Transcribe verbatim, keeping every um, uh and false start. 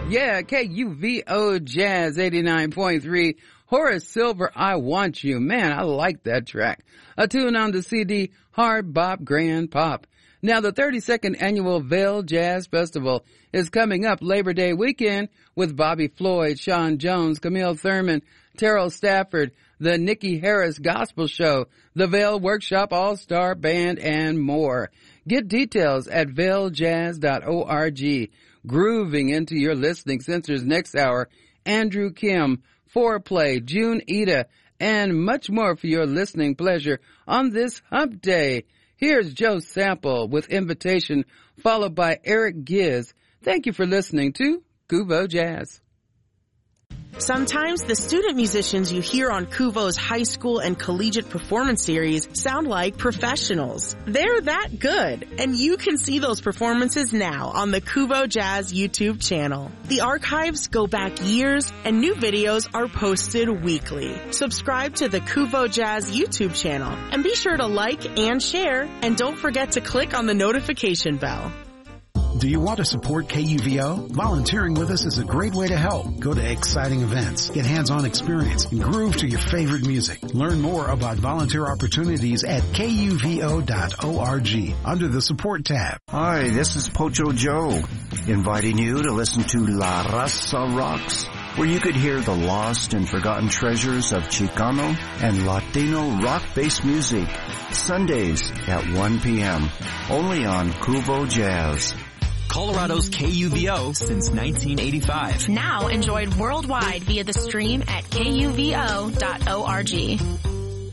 Yeah, K U V O Jazz eighty-nine point three. Horace Silver, I Want You. Man, I like that track. A tune on the C D, Hard Bop Grand Pop. Now, the thirty-second annual Vail Jazz Festival is coming up Labor Day weekend with Bobby Floyd, Sean Jones, Camille Thurman, Terrell Stafford, the Nikki Harris Gospel Show, the Vail Workshop All-Star Band, and more. Get details at vail jazz dot org. Grooving into your listening sensors next hour, Andrew Kim, Foreplay, June Ida, and much more for your listening pleasure on this hump day. Here's Joe Sample with Invitation, followed by Eric Giz. Thank you for listening to Kuvo Jazz. Sometimes the student musicians you hear on Kuvo's high school and collegiate performance series sound like professionals. They're that good, and you can see those performances now on the Kuvo Jazz YouTube channel. The archives go back years, and new videos are posted weekly. Subscribe to the Kuvo Jazz YouTube channel, and be sure to like and share, and don't forget to click on the notification bell. Do you want to support K U V O? Volunteering with us is a great way to help. Go to exciting events, get hands-on experience, and groove to your favorite music. Learn more about volunteer opportunities at K U V O dot org under the support tab. Hi, this is Pocho Joe, inviting you to listen to La Raza Rocks, where you could hear the lost and forgotten treasures of Chicano and Latino rock-based music, Sundays at one p.m., only on Kuvo Jazz. Colorado's K U V O since nineteen eighty-five. Now enjoyed worldwide via the stream at K U V O dot org.